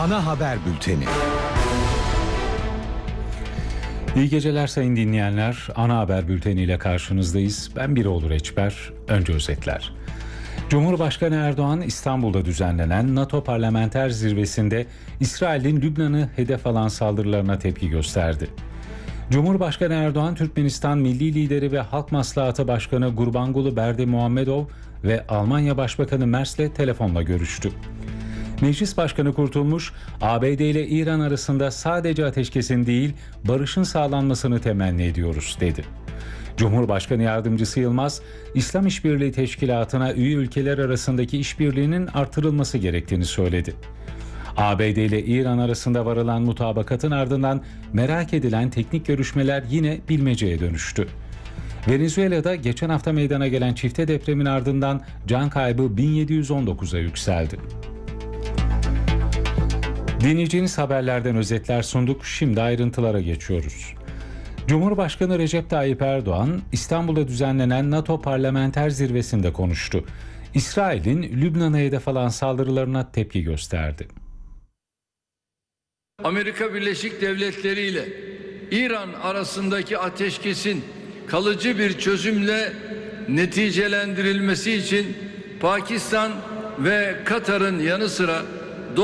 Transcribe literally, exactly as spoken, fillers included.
Ana haber bülteni. İyi geceler sayın dinleyenler. Ana haber bülteniyle karşınızdayız. Ben Biroğlu Reçber. Önce özetler. Cumhurbaşkanı Erdoğan İstanbul'da düzenlenen NATO Parlamenter Zirvesi'nde İsrail'in Lübnan'ı hedef alan saldırılarına tepki gösterdi. Cumhurbaşkanı Erdoğan, Türkmenistan Milli Lideri ve Halk Maslahatı Başkanı Gurbanguly Berdimuhamedov ve Almanya Başbakanı Merz'le telefonla görüştü. Meclis Başkanı Kurtulmuş, A B D ile İran arasında sadece ateşkesin değil, barışın sağlanmasını temenni ediyoruz dedi. Cumhurbaşkanı Yardımcısı Yılmaz, İslam İşbirliği Teşkilatı'na üye ülkeler arasındaki işbirliğinin artırılması gerektiğini söyledi. A B D ile İran arasında varılan mutabakatın ardından merak edilen teknik görüşmeler yine bilmeceye dönüştü. Venezuela'da geçen hafta meydana gelen çifte depremin ardından can kaybı bin yedi yüz on dokuza yükseldi. Dinleyeceğiniz haberlerden özetler sunduk. Şimdi ayrıntılara geçiyoruz. Cumhurbaşkanı Recep Tayyip Erdoğan, İstanbul'da düzenlenen NATO Parlamenter Zirvesi'nde konuştu. İsrail'in Lübnan'a hedef alan saldırılarına tepki gösterdi. Amerika Birleşik Devletleri ile İran arasındaki ateşkesin kalıcı bir çözümle neticelendirilmesi için Pakistan ve Katar'ın yanı sıra